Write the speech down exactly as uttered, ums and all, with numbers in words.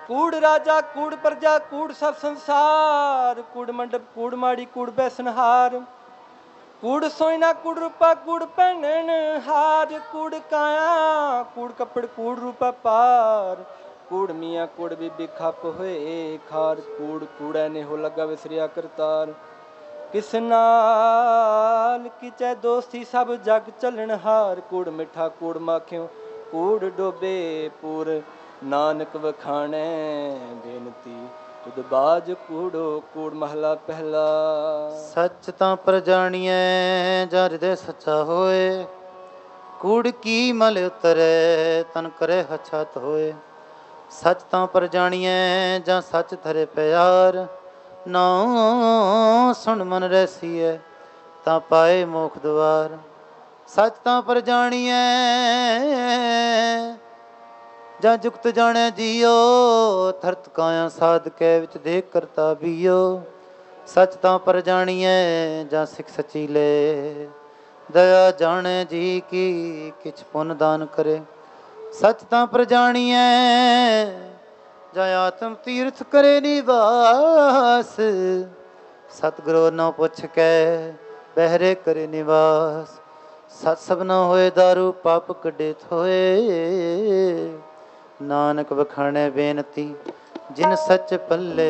कूड़ राजा कूड़ प्रजा कूड़ सब संसार, कूड़ मंडप कूड़ माड़ी कूड़ बैसनहार, कूड़ सोइना कूड़ रूपा कूड़ पहनन हार, कूड़ काया कूड़ कपड़ कूड़ रूपा पार, कूड़ मियाँ कूड़ बीबी खप होए खार, कूड़ कूड़े ने हो लगा विसरिया करतार, किस नाल किचै दोस्ती सब जग चलन हार, कूड़ मिठा कूड़ माखियों कूड़ डोबे पूर, नानक वखाणै बेनती तुद बाज कूड़ो कूड़ महला पहला। सच तां पर जाणीਐ ਜਾਂ ਹਿਰਦੇ ਸੱਚਾ ਹੋਏ, ਕੂੜ ਕੀ ਮਲ ਉਤਰੈ ਤਨ ਕਰੇ ਹਛਤ ਹੋਏ। ਸੱਚ ਤਾਂ ਪਰ ਜਾਣੀਐ ਜਾਂ ਸੱਚ ਧਰੇ ਪਿਆਰ, ਨਾਉ ਸੁਣ ਮਨ ਰਹਿਸੀਐ ਤਾਂ ਪਾਏ ਮੋਖ ਦੁਆਰ। ਸੱਚ ਤਾਂ ਪਰ ਜਾਣੀਐ ਜਾਂ ਜੁਗਤ ਜਾਣੈ ਜੀਓ, ਥਰਤ ਕਾਇਆ ਸਾਧ ਕੈ ਵਿੱਚ ਦੇਖ ਕਰਤਾ ਬੀਓ। ਸੱਚ ਤਾਂ ਪਰ ਜਾਣੀਐ ਜਾਂ ਸਿੱਖ ਸਚੀ ਲੈ, ਦਇਆ ਜਾਣੈ ਜੀ ਕੀ ਕਿਛ ਪੁੰਨ ਦਾਨ ਕਰੇ। ਸੱਚ ਤਾਂ ਪਰ ਜਾਣੀਐ ਜਾਂ ਆਤਮ ਤੀਰਥ ਕਰੇ ਨਿਵਾਸ, ਸਤਿਗੁਰੂ ਨਾ ਪੁੱਛ ਕੇ ਬਹਿਰੇ ਕਰੇ ਨਿਵਾਸ। ਸਤ ਸਭਨਾ ਹੋਏ ਦਾਰੂ ਪਾਪ ਕੱਢੇ ਥੋਏ, ਨਾਨਕ ਵਖਾਣੈ ਬੇਨਤੀ ਜਿਨ ਸੱਚ ਪੱਲੇ।